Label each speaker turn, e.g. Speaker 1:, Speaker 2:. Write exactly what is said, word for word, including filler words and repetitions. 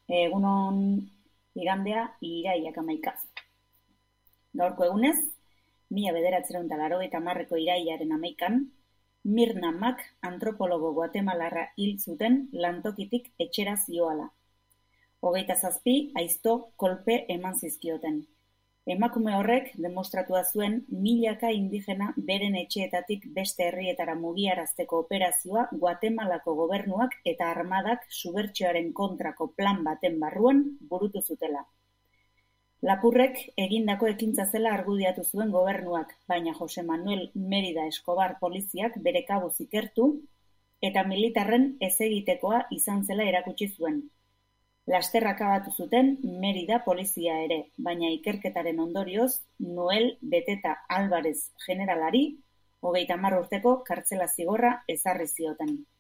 Speaker 1: Egunon igandea iraiak hamaika. Gaurko egunez, mila bederatziehun eta laurogeita hamarreko irailaren hamaikan, Mirna Mack antropologo guatemalarra hil zuten lantokitik etxera zihoala. Hogeita zazpi aizto kolpe eman zizkioten. Emakume horrek demostratua zuen milaka indigena beren etxeetatik beste herrietara mugiarazteko operazioa Guatemalako gobernuak eta armadak subertsioaren kontrako plan baten barruan burutu zutela. Lapurrek egindako ekintza zela argudiatu zuen gobernuak, baina Jose Manuel Merida Escobar poliziak bere kabuz ikertu eta militarren ezegitekoa izan zela erakutsi zuen. Laster akabatu zuten Merida polizia ere, baina ikerketaren ondorioz Noel Beteta Alvarez generalari hogeita hamar urteko kartzela zigorra ezarri zioten.